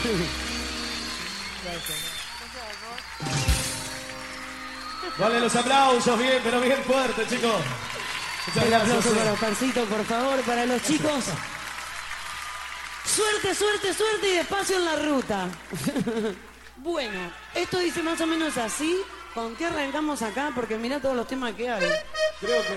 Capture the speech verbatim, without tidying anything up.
Dale los aplausos, bien, pero bien fuerte, chicos. Muchas El gracias. aplauso Sí. para Oscarcito, por favor, para los chicos. Suerte, suerte, suerte y despacio en la ruta. Bueno, esto dice más o menos así. ¿Con qué arrancamos acá? Porque mirá todos los temas que hay. Creo que